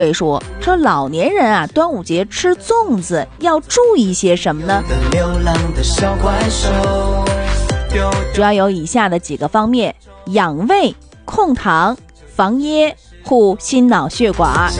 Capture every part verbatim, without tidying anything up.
所以说说老年人啊，端午节吃粽子要注意些什么呢？主要有以下的几个方面：养胃、控糖、防噎、护心脑血管。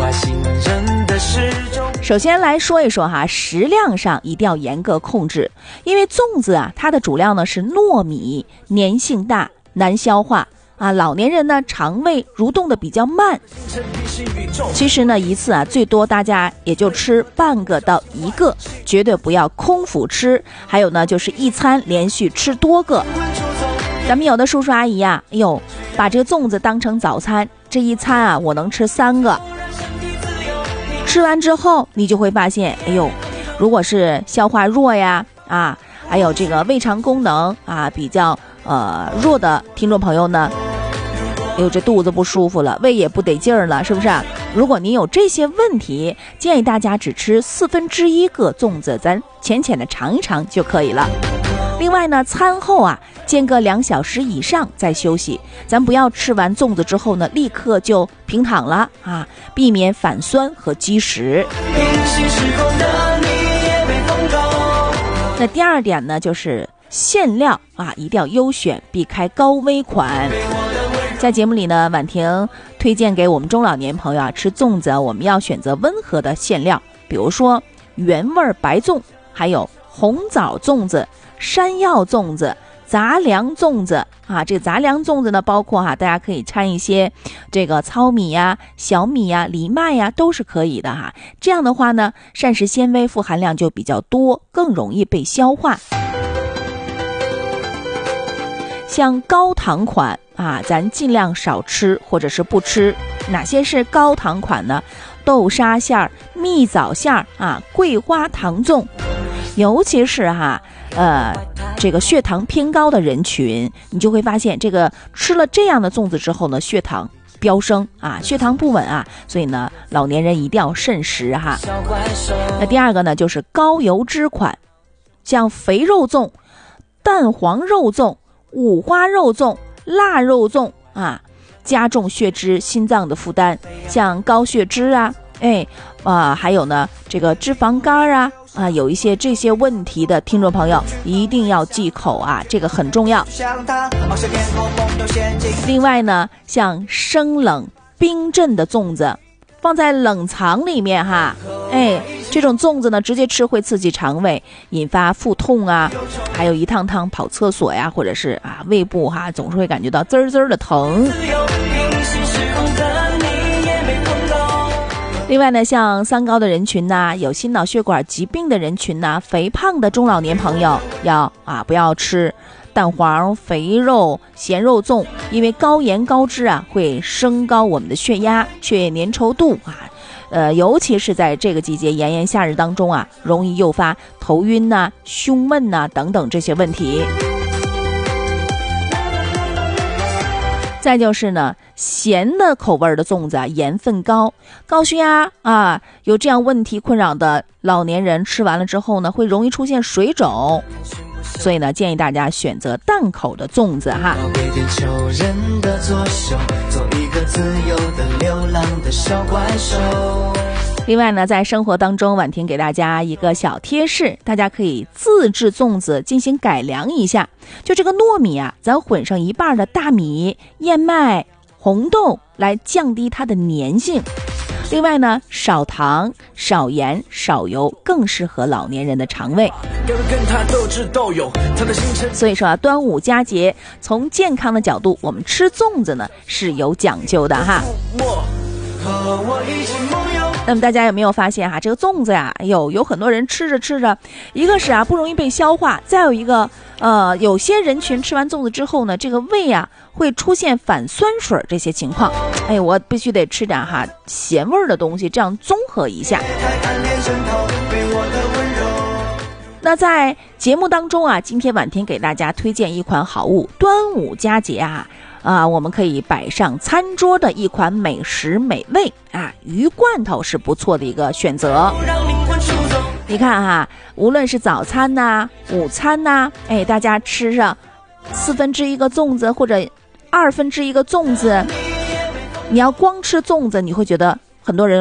首先来说一说哈，食量上一定要严格控制，因为粽子啊，它的主料呢是糯米，粘性大，难消化啊。老年人呢，肠胃蠕动的比较慢，其实呢，一次啊，最多大家也就吃半个到一个，绝对不要空腹吃。还有呢，就是一餐连续吃多个。咱们有的叔叔阿姨啊，哎呦，把这个粽子当成早餐，这一餐啊，我能吃三个。吃完之后，你就会发现，哎呦，如果是消化弱呀，啊，还有这个胃肠功能啊比较呃弱的听众朋友呢，哎呦，这肚子不舒服了，胃也不得劲儿了，是不是？如果您有这些问题，建议大家只吃四分之一个粽子，咱浅浅的尝一尝就可以了。另外呢，餐后啊，间隔两小时以上再休息，咱不要吃完粽子之后呢，立刻就平躺了啊，避免反酸和积食。那第二点呢，就是馅料啊，一定要优选，避开高危款。在节目里呢，婉婷推荐给我们中老年朋友啊，吃粽子我们要选择温和的馅料，比如说原味白粽，还有红枣粽子、山药粽子、杂粮粽子啊。这个杂粮粽子呢，包括哈、啊，大家可以掺一些这个糙米呀、小米呀、藜麦呀，都是可以的哈。这样的话呢，膳食纤维富含量就比较多，更容易被消化。像高糖款啊，咱尽量少吃或者是不吃。哪些是高糖款呢？豆沙馅儿、蜜枣馅儿啊，桂花糖粽。尤其是哈，呃，这个血糖偏高的人群，你就会发现，这个吃了这样的粽子之后呢，血糖飙升啊，血糖不稳啊，所以呢，老年人一定要慎食哈。那第二个呢，就是高油脂款，像肥肉粽、蛋黄肉粽、五花肉粽、腊肉粽啊，加重血脂、心脏的负担。像高血脂啊，哎啊、呃，还有呢，这个脂肪肝啊。啊，有一些这些问题的听众朋友一定要忌口啊，这个很重要。另外呢，像生冷冰镇的粽子，放在冷藏里面哈，哎，这种粽子呢，直接吃会刺激肠胃，引发腹痛啊，还有一趟趟跑厕所呀，或者是啊胃部哈，总是会感觉到滋滋的疼。另外呢，像三高的人群呐，有心脑血管疾病的人群呐，肥胖的中老年朋友要啊不要吃蛋黄、肥肉、咸肉粽，因为高盐高脂啊会升高我们的血压、血液粘稠度啊，呃，尤其是在这个季节炎炎夏日当中啊，容易诱发头晕呐、胸闷呐等等这些问题。再就是呢，咸的口味的粽子啊，盐分高，高血压啊，有这样问题困扰的老年人吃完了之后呢，会容易出现水肿，所以呢，建议大家选择淡口的粽子哈。另外呢，在生活当中，婉婷给大家一个小贴士，大家可以自制粽子进行改良一下。就这个糯米啊，咱混上一半的大米、燕麦、红豆来降低它的粘性。另外呢，少糖、少盐、少油，更适合老年人的肠胃。所以说啊，端午佳节，从健康的角度，我们吃粽子呢是有讲究的哈。那么大家有没有发现哈，这个粽子呀，哎呦，有很多人吃着吃着，一个是啊不容易被消化，再有一个呃，有些人群吃完粽子之后呢，这个胃啊会出现反酸水这些情况。哎，我必须得吃点哈咸味的东西，这样综合一下。那在节目当中啊，今天婉婷给大家推荐一款好物，端午佳节啊。啊，我们可以摆上餐桌的一款美食美味啊，鱼罐头是不错的一个选择。你看哈，无论是早餐呐、啊、午餐呐、啊，哎，大家吃上四分之一个粽子或者二分之一个粽子，你要光吃粽子，你会觉得很多人